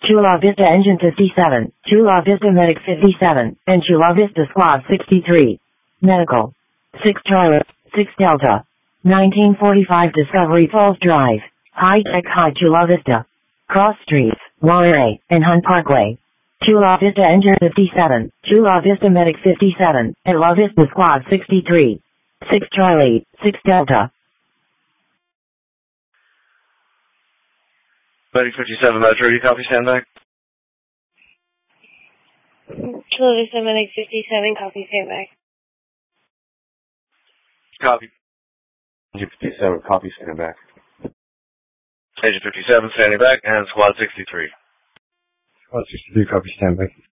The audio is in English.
Chula Vista Engine 57, Chula Vista Medic 57, and Chula Vista Squad 63. Medical. 6 Charlie, 6 Delta. 1945 Discovery Falls Drive, High Tech High Chula Vista. Cross Streets, Waray, and Hunt Parkway. Chula Vista Engine 57, Chula Vista Medic 57, and La Vista Squad 63. 6 Charlie, 6 Delta. Medic 57, Metro, do you copy standby? Chula Vista Medic 57, copy standby. Copy. Agent 57, copy, standing back. Agent 57, standing back, and Squad 63. Squad 63, copy, stand back.